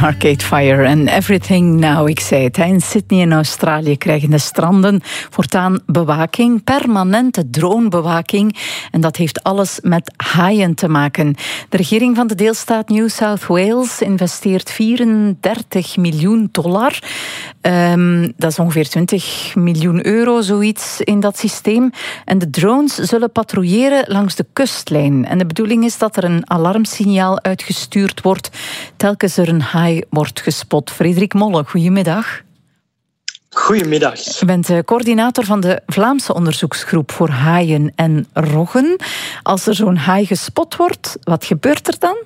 Arcade Fire en Everything Now. Ik zei het, in Sydney in Australië krijgen de stranden voortaan bewaking, permanente dronebewaking. En dat heeft alles met haaien te maken. De regering van de deelstaat New South Wales investeert $34 miljoen. Dat is ongeveer 20 miljoen euro, zoiets, in dat systeem. En de drones zullen patrouilleren langs de kustlijn. En de bedoeling is dat er een alarmsignaal uitgestuurd wordt telkens er een haai wordt gespot. Frederik Molle, goedemiddag. Goedemiddag. U bent coördinator van de Vlaamse onderzoeksgroep voor haaien en roggen. Als er zo'n haai gespot wordt, wat gebeurt er dan?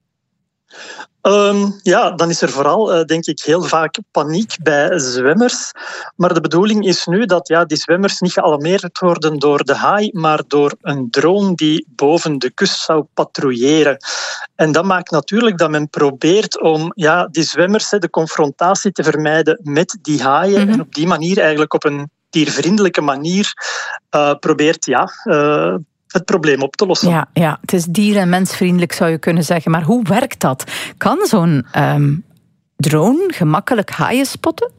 Dan is er vooral, denk ik, heel vaak paniek bij zwemmers. Maar de bedoeling is nu dat die zwemmers niet gealarmeerd worden door de haai, maar door een drone die boven de kust zou patrouilleren. En dat maakt natuurlijk dat men probeert om die zwemmers de confrontatie te vermijden met die haaien. En op die manier eigenlijk op een diervriendelijke manier probeert het probleem op te lossen. Ja, het is dier- en mensvriendelijk, zou je kunnen zeggen. Maar hoe werkt dat? Kan zo'n drone gemakkelijk haaien spotten?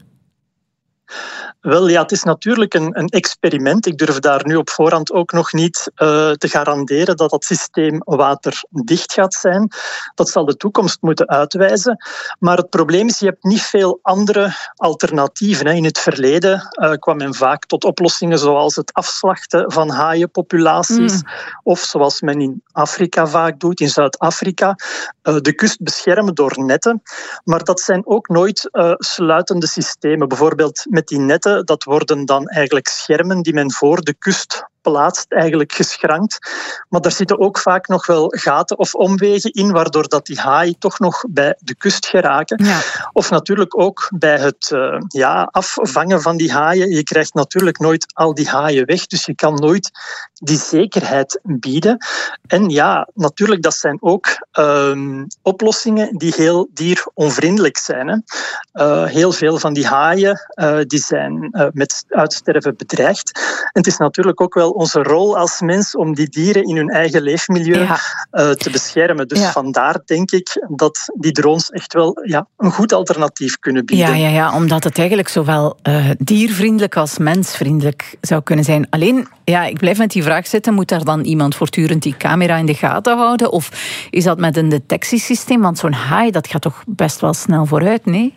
Wel ja, het is natuurlijk een experiment. Ik durf daar nu op voorhand ook nog niet te garanderen dat dat systeem waterdicht gaat zijn. Dat zal de toekomst moeten uitwijzen. Maar het probleem is, je hebt niet veel andere alternatieven. In het verleden kwam men vaak tot oplossingen zoals het afslachten van haaienpopulaties. Of zoals men in Afrika vaak doet, in Zuid-Afrika, de kust beschermen door netten. Maar dat zijn ook nooit sluitende systemen. Bijvoorbeeld met die netten, dat worden dan eigenlijk schermen die men voor de kust plaatst, eigenlijk geschrankt. Maar daar zitten ook vaak nog wel gaten of omwegen in, waardoor dat die haaien toch nog bij de kust geraken. Ja. Of natuurlijk ook bij het afvangen van die haaien. Je krijgt natuurlijk nooit al die haaien weg, dus je kan nooit die zekerheid bieden. En natuurlijk, dat zijn ook oplossingen die heel dieronvriendelijk zijn. Heel veel van die haaien die zijn met uitsterven bedreigd. En het is natuurlijk ook wel onze rol als mens om die dieren in hun eigen leefmilieu te beschermen. Dus vandaar denk ik dat die drones echt wel een goed alternatief kunnen bieden. Ja, omdat het eigenlijk zowel diervriendelijk als mensvriendelijk zou kunnen zijn. Alleen, ik blijf met die vraag zitten, moet daar dan iemand voortdurend die camera in de gaten houden? Of is dat met een detectiesysteem? Want zo'n haai, dat gaat toch best wel snel vooruit, nee?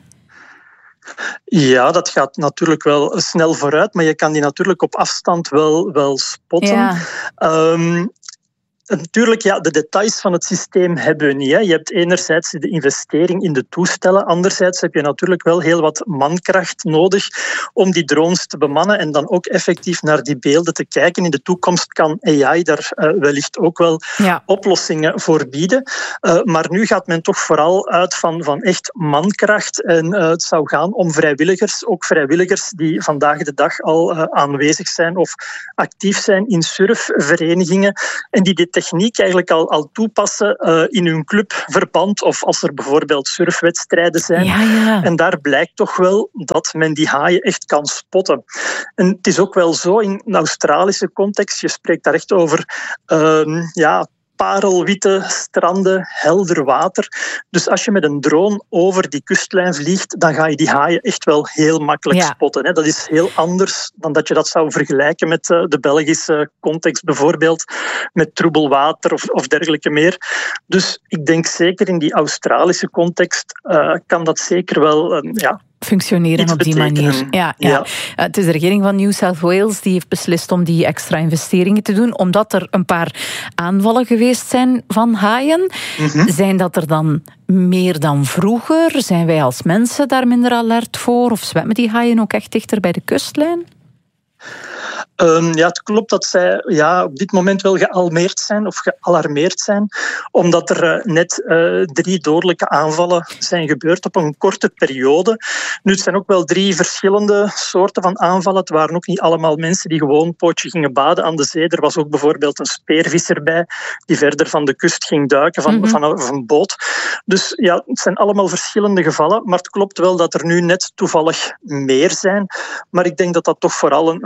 Ja, dat gaat natuurlijk wel snel vooruit, maar je kan die natuurlijk op afstand wel spotten. Ja. Natuurlijk, de details van het systeem hebben we niet. Je hebt enerzijds de investering in de toestellen, anderzijds heb je natuurlijk wel heel wat mankracht nodig om die drones te bemannen en dan ook effectief naar die beelden te kijken. In de toekomst kan AI daar wellicht ook wel oplossingen voor bieden. Maar nu gaat men toch vooral uit van echt mankracht en het zou gaan om vrijwilligers, ook vrijwilligers die vandaag de dag al aanwezig zijn of actief zijn in surfverenigingen en die techniek eigenlijk al toepassen in hun clubverband of als er bijvoorbeeld surfwedstrijden zijn. Ja. En daar blijkt toch wel dat men die haaien echt kan spotten. En het is ook wel zo in een Australische context, je spreekt daar echt over parelwitte stranden, helder water. Dus als je met een drone over die kustlijn vliegt, dan ga je die haaien echt wel heel makkelijk spotten. Dat is heel anders dan dat je dat zou vergelijken met de Belgische context, bijvoorbeeld met troebel water of dergelijke meer. Dus ik denk zeker in die Australische context kan dat zeker wel functioneren op die manier. Ja. Het is de regering van New South Wales die heeft beslist om die extra investeringen te doen, omdat er een paar aanvallen geweest zijn van haaien. Zijn dat er dan meer dan vroeger? Zijn wij als mensen daar minder alert voor? Of zwemmen die haaien ook echt dichter bij de kustlijn? Het klopt dat zij op dit moment wel gealarmeerd zijn, omdat er net 3 dodelijke aanvallen zijn gebeurd op een korte periode. Nu, het zijn ook wel 3 verschillende soorten van aanvallen. Het waren ook niet allemaal mensen die gewoon een pootje gingen baden aan de zee. Er was ook bijvoorbeeld een speervisser bij die verder van de kust ging duiken vanaf een boot. Dus het zijn allemaal verschillende gevallen, maar het klopt wel dat er nu net toevallig meer zijn. Maar ik denk dat dat toch vooral een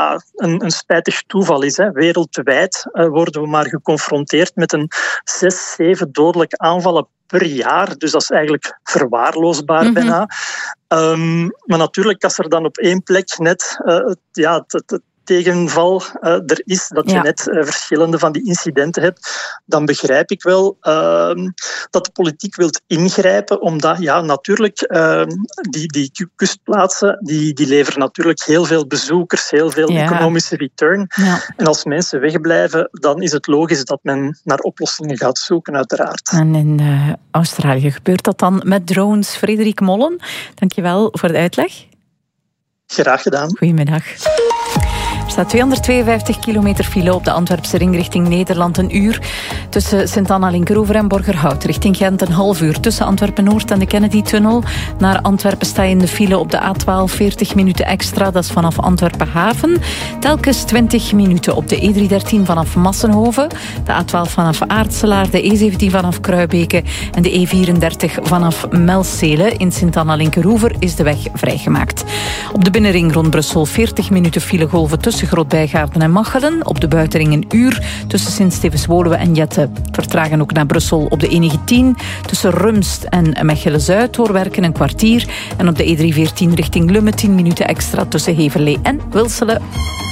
een spijtig toeval is. Hè. Wereldwijd worden we maar geconfronteerd met een 6-7 dodelijke aanvallen per jaar. Dus dat is eigenlijk verwaarloosbaar bijna. Maar natuurlijk, als er dan op één plek net het tegenval er is, dat je net verschillende van die incidenten hebt, dan begrijp ik wel dat de politiek wil ingrijpen, omdat natuurlijk die kustplaatsen die leveren natuurlijk heel veel bezoekers, heel veel economische return. Ja. En als mensen wegblijven, dan is het logisch dat men naar oplossingen gaat zoeken, uiteraard. En in Australië gebeurt dat dan met drones. Frederik Mollen, dankjewel voor de uitleg. Graag gedaan. Goedemiddag. Er staat 252 kilometer file op de Antwerpse ring richting Nederland, een uur. Tussen Sint-Anna-Linkeroever en Borgerhout richting Gent een half uur. Tussen Antwerpen-Noord en de Kennedy-tunnel naar Antwerpen sta je in de file op de A12 40 minuten extra. Dat is vanaf Antwerpen-Haven. Telkens 20 minuten op de E313 vanaf Massenhoven. De A12 vanaf Aartselaar, de E17 vanaf Kruibeke en de E34 vanaf Melcele. In Sint-Anna-Linkeroever is de weg vrijgemaakt. Op de binnenring rond Brussel 40 minuten filegolven tussen Groot-Bijgaarden en Machelen. Op de buitenring een uur tussen Sint-Stevens-Woluwe en Jette. Vertragen ook naar Brussel op de E19 tussen Rumst en Mechelen-Zuid. Doorwerken een kwartier. En op de E314 richting Lummen 10 minuten extra tussen Heverlee en Wilselen.